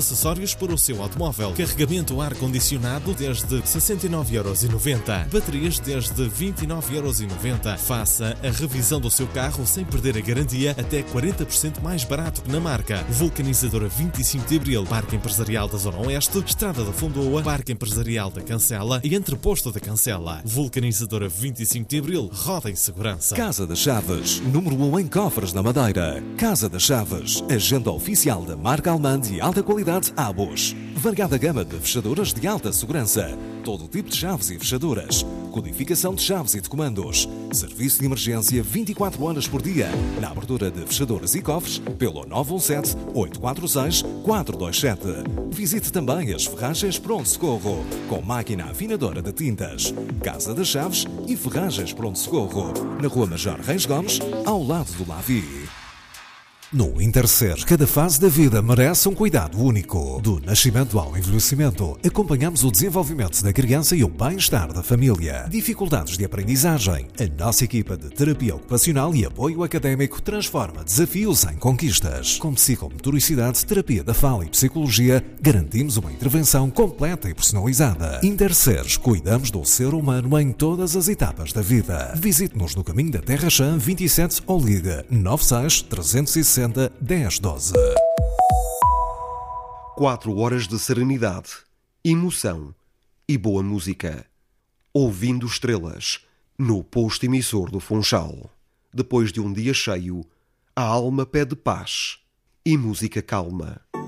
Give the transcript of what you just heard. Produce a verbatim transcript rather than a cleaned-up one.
Acessórios para o seu automóvel. Carregamento ar-condicionado desde sessenta e nove euros e noventa. Baterias desde vinte e nove euros e noventa. Faça a revisão do seu carro sem perder a garantia, até quarenta por cento mais barato que na marca. Vulcanizadora vinte e cinco de Abril, Parque Empresarial da Zona Oeste, Estrada da Fondoa, Parque Empresarial da Cancela e Entreposto da Cancela. Vulcanizadora vinte e cinco de Abril, roda em segurança. Casa das Chaves, número um em cofres na Madeira. Casa das Chaves, agenda oficial da marca alemã de alta qualidade Abus. Variada gama de fechaduras de alta segurança. Todo tipo de chaves e fechaduras. Codificação de chaves e de comandos. Serviço de emergência vinte e quatro horas por dia. Na abertura de fechaduras e cofres pelo nove um sete, oito quatro seis, quatro dois sete. Visite também as Ferragens Pronto Socorro, com máquina afinadora de tintas. Casa das Chaves e Ferragens Pronto Socorro. Na Rua Major Reis Gomes, ao lado do Lavi. No Intercer, cada fase da vida merece um cuidado único. Do nascimento ao envelhecimento, acompanhamos o desenvolvimento da criança e o bem-estar da família. Dificuldades de aprendizagem. A nossa equipa de terapia ocupacional e apoio académico transforma desafios em conquistas. Com psicomotoricidade, terapia da fala e psicologia, garantimos uma intervenção completa e personalizada. Intercer, cuidamos do ser humano em todas as etapas da vida. Visite-nos no Caminho da Terra Chã vinte e sete ou ligue nove seis, trezentos e sessenta, dez doze. Quatro horas de serenidade, emoção e boa música. Ouvindo estrelas, no posto emissor do Funchal. Depois de um dia cheio, a alma pede paz e música calma.